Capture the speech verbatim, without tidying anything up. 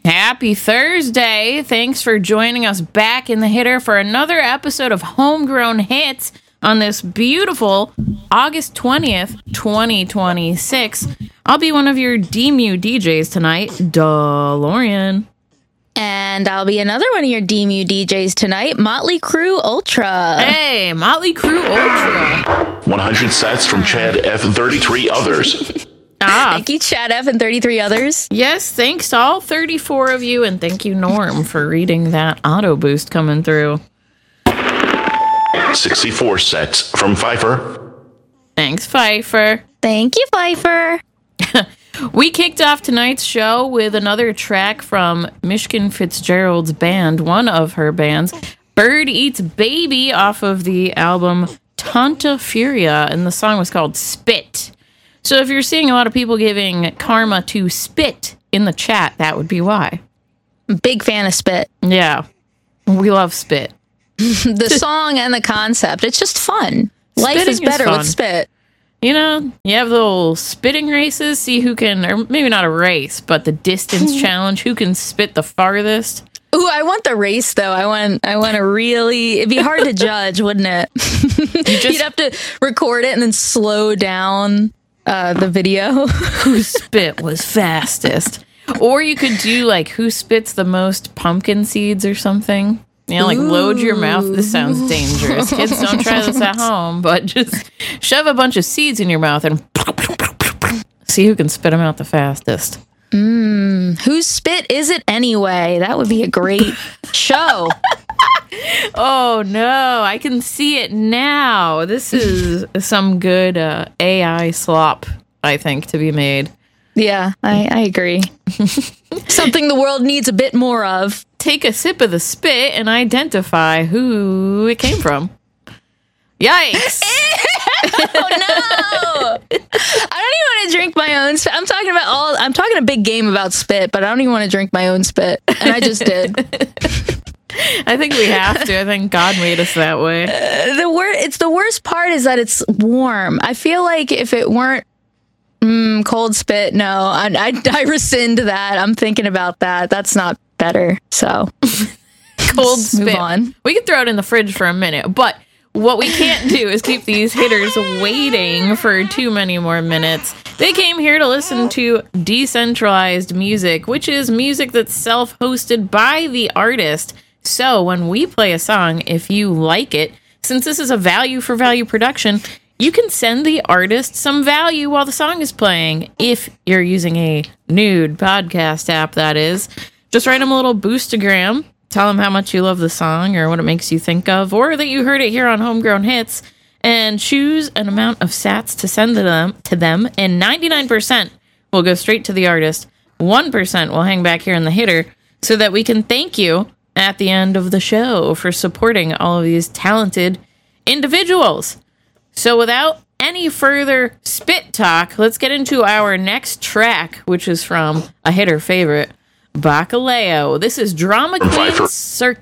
Happy Thursday. Thanks for joining us back in the hitter for another episode of Homegrown Hits on this beautiful August twentieth, twenty twenty-six. I'll be one of your D M U D Js tonight, DeLorean. And I'll be another one of your D M U D Js tonight, Motley Crue Ultra. Hey, Motley Crue Ultra. one hundred sets from Chad F and thirty-three others. Ah. Thank you, Chad F and thirty-three others. Yes, thanks to all thirty-four of you, and thank you, Norm, for reading that auto boost coming through. sixty-four sets from Pfeiffer. Thanks, Pfeiffer. Thank you, Pfeiffer. We kicked off tonight's show with another track from Michigan Fitzgerald's band, one of her bands, Bird Eats Baby, off of the album Tanta Furia, and the song was called Spit. So if you're seeing a lot of people giving karma to Spit in the chat, that would be why. Big fan of Spit. Yeah, we love Spit. The song and the concept, it's just fun. Life Spitting is better is fun. with Spit. You know, you have the little spitting races, see who can, or maybe not a race, but the distance challenge, who can spit the farthest. Ooh, I want the race though. I want I want to really, it'd be hard to judge, wouldn't it? You just, You'd have to record it and then slow down uh, the video. who spit was fastest. Or you could do like who spits the most pumpkin seeds or something. You know, like Ooh. Load your mouth. This sounds dangerous. Kids, don't try this at home, but just shove a bunch of seeds in your mouth and see who can spit them out the fastest. Mm, whose spit is it anyway? That would be a great show. Oh, no. I can see it now. This is some good uh, A I slop, I think, to be made. Yeah, I, I agree. Something the world needs a bit more of. Take a sip of the spit and identify who it came from. Yikes! Oh no! I don't even want to drink my own spit. I'm talking about all. I'm talking a big game about spit, but I don't even want to drink my own spit, and I just did. I think we have to. I think God made us that way. Uh, the wor- It's the worst part is that it's warm. I feel like if it weren't mm, cold spit, no, I, I I rescind that. I'm thinking about that. That's not better. So cold Let's spit. Move on. We can throw it in the fridge for a minute, but what we can't do is keep these hitters waiting for too many more minutes. They came here to listen to decentralized music, which is music that's self-hosted by the artist. So when we play a song, if you like it, since this is a value for value production, you can send the artist some value while the song is playing. If you're using a nude podcast app, that is. Just write them a little boostagram. Tell them how much you love the song or what it makes you think of, or that you heard it here on Homegrown Hits, and choose an amount of sats to send to them, to them, and ninety-nine percent will go straight to the artist. one percent will hang back here in the hitter so that we can thank you at the end of the show for supporting all of these talented individuals. So without any further spit talk, let's get into our next track, which is from a hitter favorite, Bacalao. This is Drama Queen Circus.